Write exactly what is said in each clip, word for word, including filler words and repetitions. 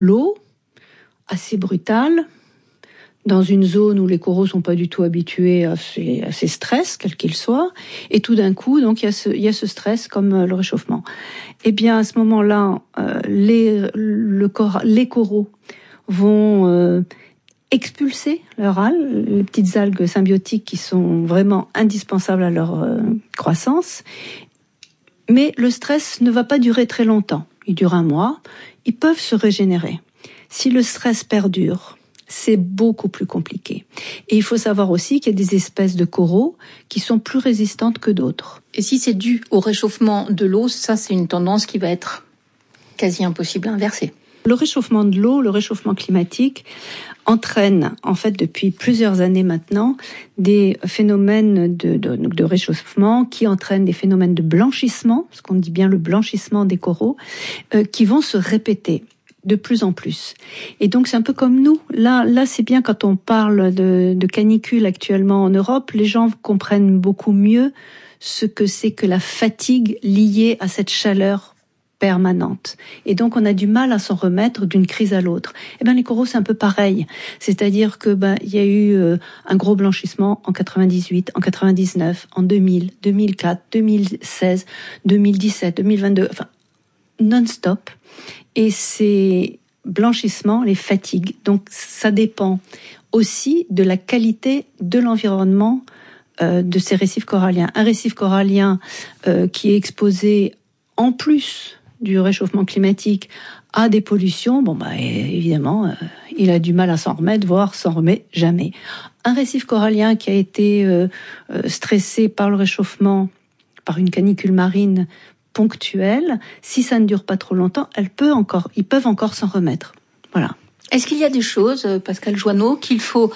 L'eau, assez brutale, dans une zone où les coraux sont pas du tout habitués à ces, à ces stress, quels qu'ils soient, et tout d'un coup, donc il y a ce, il y a ce stress comme euh, le réchauffement. Eh bien, à ce moment-là, euh, les, le cor- les coraux vont euh, expulser leurs algues, les petites algues symbiotiques qui sont vraiment indispensables à leur euh, croissance. Mais le stress ne va pas durer très longtemps. Il dure un mois. Ils peuvent se régénérer. Si le stress perdure, c'est beaucoup plus compliqué. Et il faut savoir aussi qu'il y a des espèces de coraux qui sont plus résistantes que d'autres. Et si c'est dû au réchauffement de l'eau, ça c'est une tendance qui va être quasi impossible à inverser. Le réchauffement de l'eau, le réchauffement climatique entraîne, en fait, depuis plusieurs années maintenant, des phénomènes de, de, de réchauffement qui entraînent des phénomènes de blanchissement, ce qu'on dit bien le blanchissement des coraux, euh, qui vont se répéter de plus en plus. Et donc c'est un peu comme nous. Là, là c'est bien quand on parle de, de canicule actuellement en Europe, les gens comprennent beaucoup mieux ce que c'est que la fatigue liée à cette chaleur permanente. Et donc, on a du mal à s'en remettre d'une crise à l'autre. Eh ben, les coraux, c'est un peu pareil. C'est-à-dire que, ben, il y a eu euh, un gros blanchissement en quatre-vingt-dix-huit, en quatre-vingt-dix-neuf, en deux mille, deux mille quatre, deux mille seize, deux mille dix-sept, deux mille vingt-deux, enfin, non-stop. Et ces blanchissements les fatiguent. Donc, ça dépend aussi de la qualité de l'environnement euh, de ces récifs coralliens. Un récif corallien euh, qui est exposé en plus du réchauffement climatique à des pollutions, bon bah évidemment, euh, il a du mal à s'en remettre, voire s'en remet jamais. Un récif corallien qui a été euh, euh, stressé par le réchauffement, par une canicule marine ponctuelle, si ça ne dure pas trop longtemps, elle peut encore, ils peuvent encore s'en remettre. Voilà. Est-ce qu'il y a des choses, Pascale Joanneau, qu'il faut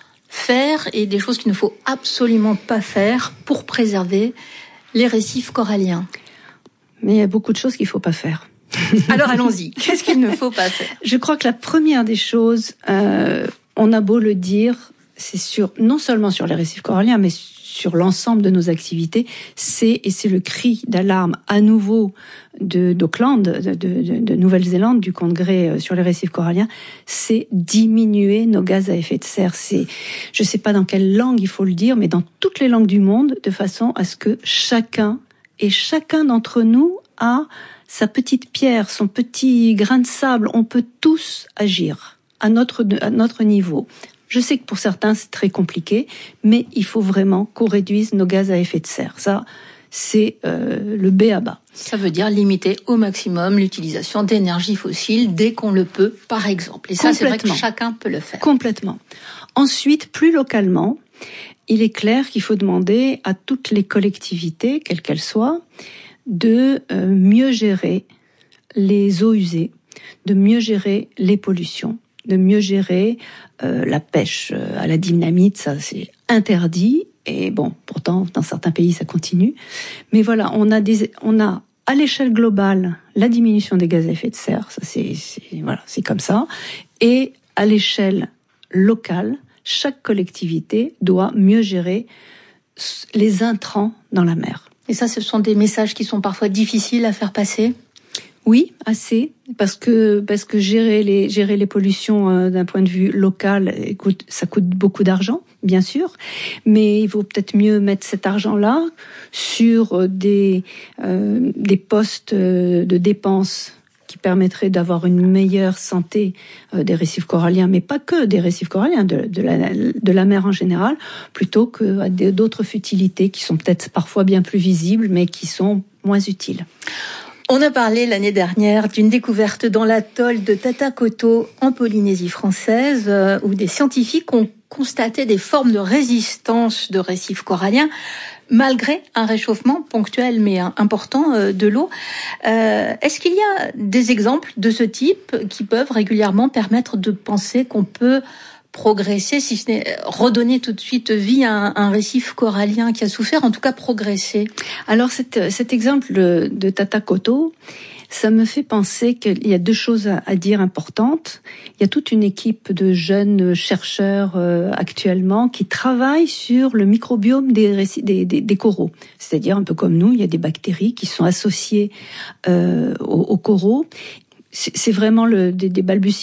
faire et des choses qu'il ne faut absolument pas faire pour préserver les récifs coralliens ? Mais il y a beaucoup de choses qu'il ne faut pas faire. Alors allons-y, qu'est-ce qu'il ne faut pas faire ? Je crois que la première des choses, euh, on a beau le dire, c'est sur, non seulement sur les récifs coralliens, mais sur l'ensemble de nos activités, c'est, et c'est le cri d'alarme à nouveau de, d'Auckland, de, de, de Nouvelle-Zélande, du congrès sur les récifs coralliens, c'est diminuer nos gaz à effet de serre. C'est, je ne sais pas dans quelle langue il faut le dire, mais dans toutes les langues du monde, de façon à ce que chacun et chacun d'entre nous a sa petite pierre, son petit grain de sable. On peut tous agir à notre, à notre niveau. Je sais que pour certains, c'est très compliqué, mais il faut vraiment qu'on réduise nos gaz à effet de serre. Ça, c'est euh, le b a ba. Ça veut dire limiter au maximum l'utilisation d'énergie fossile dès qu'on le peut, par exemple. Et ça, c'est vrai que chacun peut le faire. Complètement. Ensuite, plus localement, il est clair qu'il faut demander à toutes les collectivités, quelles qu'elles soient, de euh, mieux gérer les eaux usées, de mieux gérer les pollutions, de mieux gérer euh, la pêche à la dynamite, ça c'est interdit. Et bon, pourtant, dans certains pays, ça continue. Mais voilà, on a des, on a à l'échelle globale la diminution des gaz à effet de serre, ça c'est, c'est voilà, c'est comme ça. Et à l'échelle locale, chaque collectivité doit mieux gérer les intrants dans la mer. Et ça, ce sont des messages qui sont parfois difficiles à faire passer ? Oui, assez, parce que parce que gérer les gérer les pollutions euh, d'un point de vue local, écoute, ça coûte beaucoup d'argent, bien sûr, mais il vaut peut-être mieux mettre cet argent-là sur des euh, des postes de dépenses qui permettraient d'avoir une meilleure santé euh, des récifs coralliens, mais pas que des récifs coralliens, de, de la de la mer en général, plutôt que à d'autres futilités qui sont peut-être parfois bien plus visibles, mais qui sont moins utiles. On a parlé l'année dernière d'une découverte dans l'atoll de Tatakoto en Polynésie française euh, où des scientifiques ont constaté des formes de résistance de récifs coralliens malgré un réchauffement ponctuel mais important euh, de l'eau. Euh, est-ce qu'il y a des exemples de ce type qui peuvent régulièrement permettre de penser qu'on peut progresser, si ce n'est redonner tout de suite vie à un, un récif corallien qui a souffert, en tout cas progresser? Alors cet, cet exemple de, de Tatakoto, ça me fait penser qu'il y a deux choses à, à dire importantes. Il y a toute une équipe de jeunes chercheurs euh, actuellement qui travaillent sur le microbiome des, récifs, des, des, des coraux. C'est-à-dire un peu comme nous, il y a des bactéries qui sont associées euh, aux, aux coraux. C'est, c'est vraiment le, des, des balbutiements